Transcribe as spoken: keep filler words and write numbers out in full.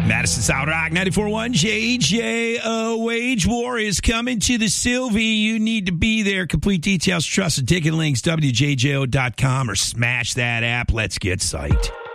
Madison South Rock ninety-four point one J J. A wage war is coming to the Sylvie. You need to be there. Complete details, trusted ticket links, W J J O dot com or smash that app. Let's get psyched.